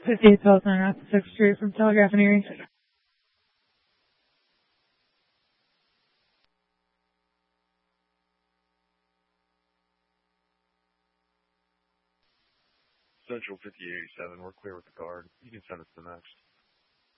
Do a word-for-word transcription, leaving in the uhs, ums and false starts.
fifty-eight thousand North sixth Street from Telegraph and Erie. Central fifty eighty-seven, we're clear with the guard. You can send us the next.